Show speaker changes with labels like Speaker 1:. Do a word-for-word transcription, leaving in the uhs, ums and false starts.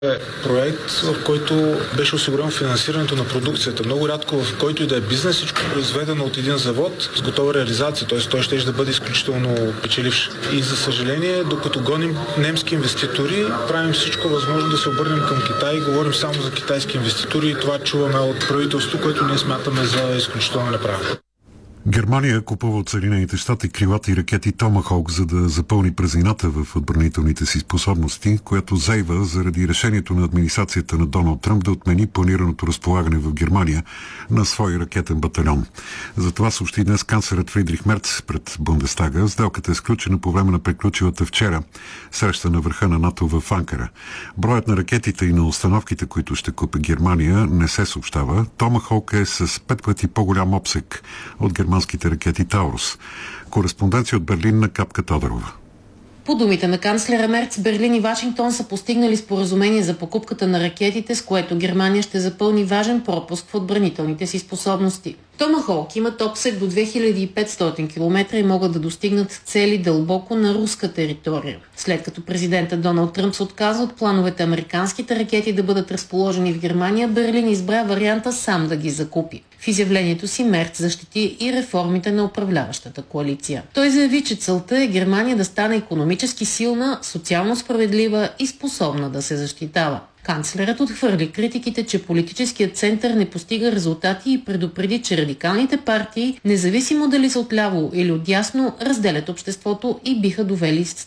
Speaker 1: е проект, в който беше осигурено финансирането на продукцията. Много рядко в който и да е бизнес, всичко произведено от един завод с готова реализация, т.е. той ще да бъде изключително печеливш. И за съжаление, докато гоним немски инвеститори, правим всичко възможно да се обърнем към Китай, говорим само за китайски инвеститори и това чуваме от правителството, което ние смятаме за изключително неправилно.
Speaker 2: Германия купува от Съединените щати крилати ракети Томахок, за да запълни празнината в отбранителните си способности, която зейва заради решението на администрацията на Доналд Тръмп да отмени планираното разполагане в Германия на свой ракетен батальон. За това съобщи днес канцлерът Фридрих Мерц пред Бундестага. Сделката е сключена по време на приключилата вчера среща на върха на НАТО в Анкара. Броят на ракетите и на установките, които ще купи Германия, не се съобщава. Томахок е с пет пъти по-голям обсек от германските ракети Таурус. Кореспонденция от Берлин на Капка Тодорова.
Speaker 3: По думите на канцлера Мерц, Берлин и Вашингтон са постигнали споразумение за покупката на ракетите, с което Германия ще запълни важен пропуск в отбранителните си способности. Томахолк имат обсек до две хиляди и петстотин километра и могат да достигнат цели дълбоко на руска територия. След като президентът Доналд Тръмп се отказа от плановете американските ракети да бъдат разположени в Германия, Берлин избра варианта сам да ги закупи. В изявлението си Мерц защити и реформите на управляващата коалиция. Той заяви, че целта е Германия да стане икономически силна, социално справедлива и способна да се защитава. Канцлерът отхвърли критиките, че политическият център не постига резултати и предупреди, че радикалните партии, независимо дали са отляво или отдясно, разделят обществото и биха довели